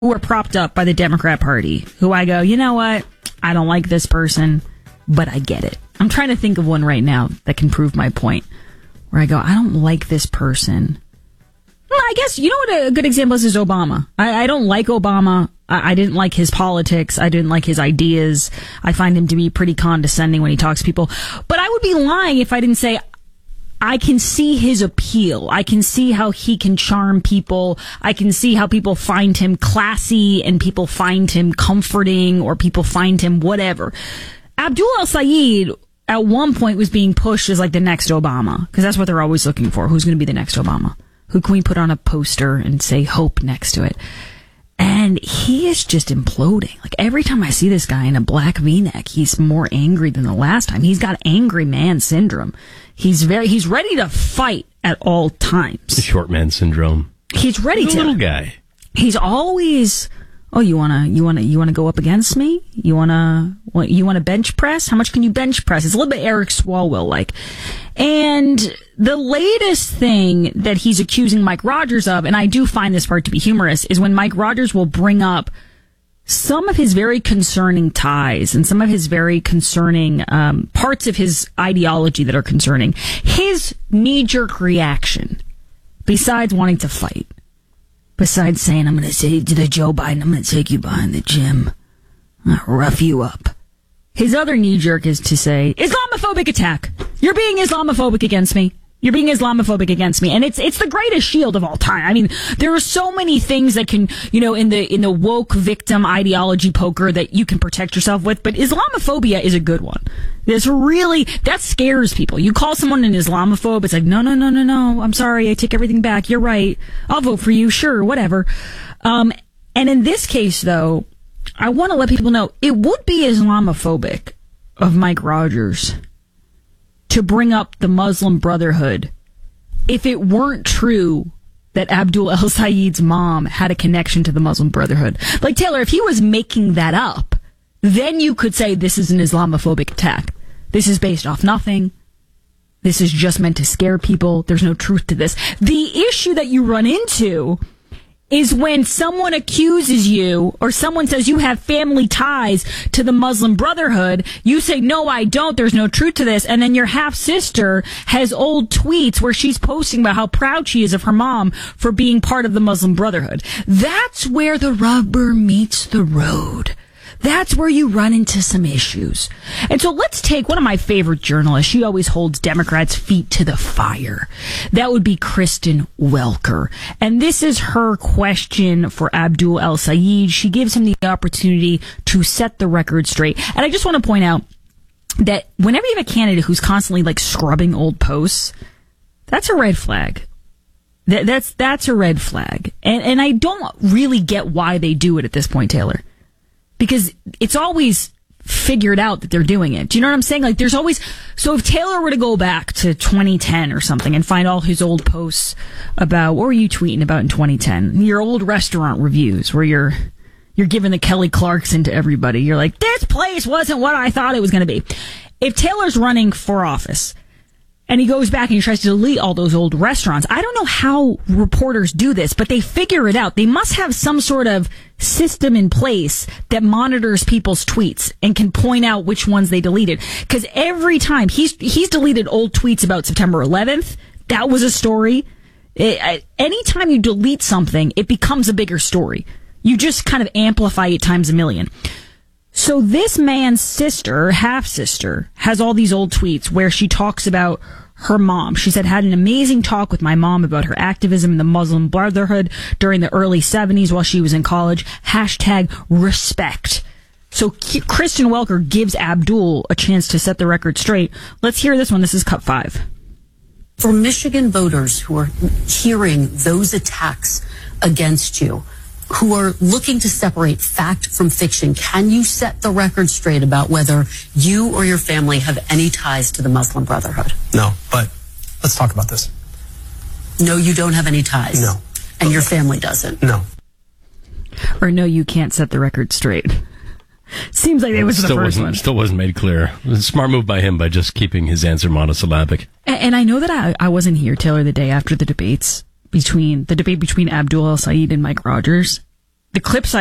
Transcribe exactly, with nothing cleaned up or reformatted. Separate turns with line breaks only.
who are propped up by the Democrat Party, who I go, you know what? I don't like this person, but I get it. I'm trying to think of one right now that can prove my point, where I go, I don't like this person. Well, I guess, you know what a good example is, is Obama. I, I don't like Obama. I, I didn't like his politics. I didn't like his ideas. I find him to be pretty condescending when he talks to people. But I would be lying if I didn't say I can see his appeal. I can see how he can charm people. I can see how people find him classy and people find him comforting or people find him whatever. Abdul El-Sayed at one point was being pushed as like the next Obama, because that's what they're always looking for. Who's going to be the next Obama? Who can we put on a poster and say hope next to it? And he is just imploding. Like every time I see this guy in a black V-neck, he's more angry than the last time. He's got angry man syndrome. He's very, he's ready to fight at all times.
The short man syndrome.
He's ready
he's
to.
A little guy.
He's always, oh, you wanna, you wanna, you wanna go up against me? You wanna, what, you wanna bench press? How much can you bench press? It's a little bit Eric Swalwell like. And the latest thing that he's accusing Mike Rogers of, and I do find this part to be humorous, is when Mike Rogers will bring up some of his very concerning ties and some of his very concerning um, parts of his ideology that are concerning. His knee-jerk reaction, besides wanting to fight, besides saying, I'm going to say to the Joe Biden, I'm going to take you behind the gym, I'll rough you up. His other knee-jerk is to say, Islamophobic attack. You're being Islamophobic against me. You're being Islamophobic against me. And it's it's the greatest shield of all time. I mean, there are so many things that can, you know, in the in the woke victim ideology poker that you can protect yourself with, but Islamophobia is a good one. It's really, that scares people. You call someone an Islamophobe, it's like, no, no, no, no, no, I'm sorry, I take everything back, you're right, I'll vote for you, sure, whatever. Um, and in this case, though, I want to let people know, it would be Islamophobic of Mike Rogers to bring up the Muslim Brotherhood if it weren't true that Abdul El-Sayed's mom had a connection to the Muslim Brotherhood. Like, Taylor, if he was making that up, then you could say this is an Islamophobic attack. This is based off nothing. This is just meant to scare people. There's no truth to this. The issue that you run into is when someone accuses you or someone says you have family ties to the Muslim Brotherhood, you say, no, I don't, there's no truth to this, and then your half-sister has old tweets where she's posting about how proud she is of her mom for being part of the Muslim Brotherhood. That's where the rubber meets the road. That's where you run into some issues. And so let's take one of my favorite journalists. She always holds Democrats' feet to the fire. That would be Kristen Welker. And this is her question for Abdul El-Sayed. She gives him the opportunity to set the record straight. And I just want to point out that whenever you have a candidate who's constantly like scrubbing old posts, that's a red flag. That, that's, that's a red flag. And, and I don't really get why they do it at this point, Taylor. Because it's always figured out that they're doing it. Do you know what I'm saying? Like, there's always... So if Taylor were to go back to twenty ten or something and find all his old posts about... What were you tweeting about in twenty ten? Your old restaurant reviews where you're you're giving the Kelly Clarkson to everybody. You're like, this place wasn't what I thought it was going to be. If Taylor's running for office and he goes back and he tries to delete all those old restaurants, I don't know how reporters do this, but they figure it out. They must have some sort of system in place that monitors people's tweets and can point out which ones they deleted. Because every time he's he's deleted old tweets about September eleventh, that was a story. It, anytime you delete something, it becomes a bigger story. You just kind of amplify it times a million. So this man's sister, half-sister, has all these old tweets where she talks about her mom. She said, had an amazing talk with my mom about her activism in the Muslim Brotherhood during the early seventies while she was in college. Hashtag respect. So Kristen Welker gives Abdul a chance to set the record straight. Let's hear this one. This is cut five.
For Michigan voters who are hearing those attacks against you, who are looking to separate fact from fiction, can you set the record straight about whether you or your family have any ties to the Muslim Brotherhood?
No, but let's talk about this.
No, you don't have any ties?
No.
And your family doesn't?
No.
Or no, you can't set the record straight. Seems like it was the
still
first
wasn't,
one.
Still wasn't made clear. It was a smart move by him by just keeping his answer monosyllabic.
And, and I know that I, I wasn't here, Taylor, the day after the debates between the debate between Abdul El-Sayed and Mike Rogers. the clips I